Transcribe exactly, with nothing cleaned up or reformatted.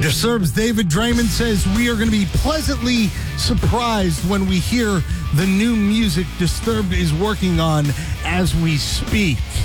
Disturbed's David Draymond says we are going to be pleasantly surprised when we hear the new music Disturbed is working on as we speak.